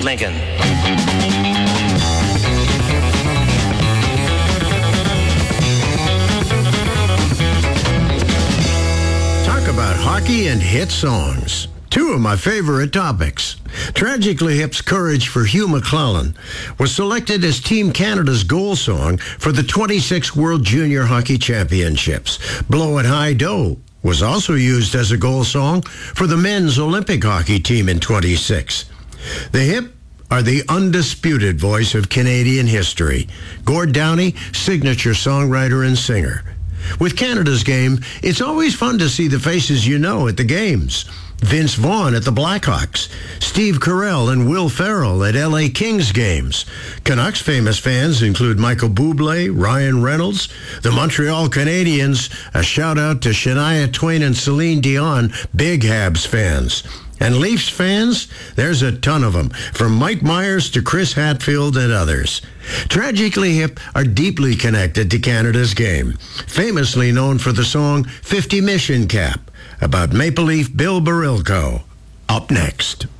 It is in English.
Lincoln. Talk about hockey and hit songs. Two of my favorite topics. Tragically Hip's Courage for Hugh McClellan was selected as Team Canada's goal song for the 26th World Junior Hockey Championships. Blow It High Dough was also used as a goal song for the men's Olympic hockey team in 26. The Hip are the undisputed voice of Canadian history. Gord Downie, signature songwriter and singer. With Canada's game, it's always fun to see the faces you know at the games. Vince Vaughn at the Blackhawks, Steve Carell and Will Ferrell at LA Kings games. Canucks famous fans include Michael Bublé, Ryan Reynolds, the Montreal Canadiens, a shout out to Shania Twain and Celine Dion, big Habs fans. And Leafs fans, there's a ton of them, from Mike Myers to Chris Hatfield and others. Tragically Hip are deeply connected to Canada's game, famously known for the song 50 Mission Cap, about Maple Leaf Bill Barilko. Up next.